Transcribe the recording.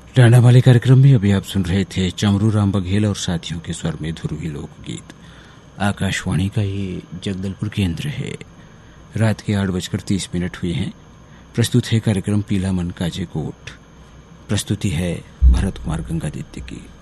राणा वाले कार्यक्रम में अभी आप सुन रहे थे चमरू राम बघेल और साथियों के स्वर में ध्रुवी लोकगीत। आकाशवाणी का ये जगदलपुर केंद्र है। रात के 8:30 हुए हैं। प्रस्तुत है कार्यक्रम पीला मन काजे कोट। प्रस्तुति है भरत कुमार गंगादित्य की।